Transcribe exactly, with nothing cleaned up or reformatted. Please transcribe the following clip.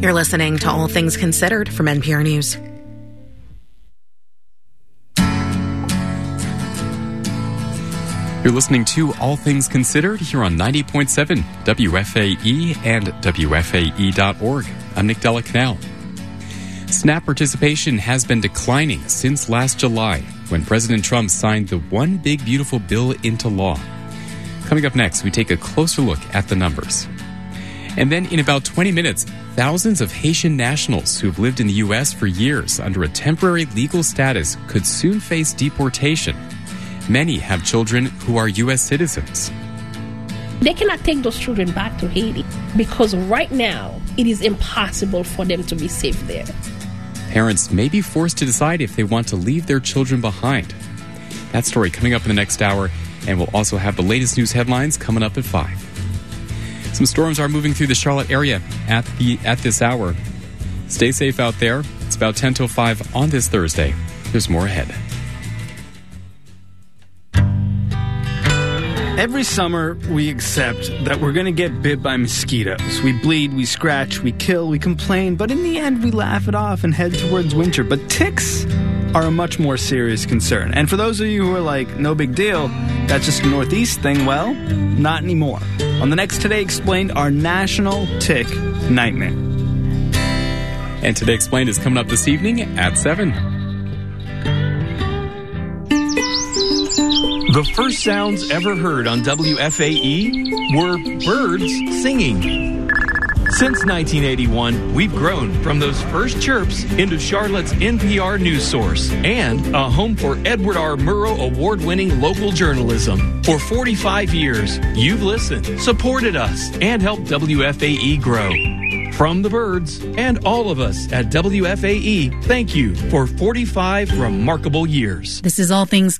You're listening to All Things Considered from N P R News. You're listening to All Things Considered here on ninety point seven W F A E and W F A E dot org. I'm Nick Della-Canal. SNAP participation has been declining since last July when President Trump signed the One Big Beautiful Bill into law. Coming up next, we take a closer look at the numbers. And then in about twenty minutes, thousands of Haitian nationals who've lived in the U S for years under a temporary legal status could soon face deportation. Many have children who are U S citizens. They cannot take those children back to Haiti because right now it is impossible for them to be safe there. Parents may be forced to decide if they want to leave their children behind. That story coming up in the next hour, and we'll also have the latest news headlines coming up at five. Some storms are moving through the Charlotte area at the at this hour. Stay safe out there. It's about ten till five on this Thursday. There's more ahead. Every summer, we accept that we're going to get bit by mosquitoes. We bleed, we scratch, we kill, we complain, but in the end, we laugh it off and head towards winter. But ticks are a much more serious concern. And for those of you who are like, no big deal, that's just a Northeast thing, well, not anymore. On the next Today Explained, our national tick nightmare. And Today Explained is coming up this evening at seven. The first sounds ever heard on W F A E were birds singing. Since nineteen eighty-one, we've grown from those first chirps into Charlotte's N P R news source and a home for Edward R. Murrow award-winning local journalism. For forty-five years, you've listened, supported us, and helped W F A E grow. From the birds and all of us at W F A E, thank you for forty-five remarkable years. This is All Things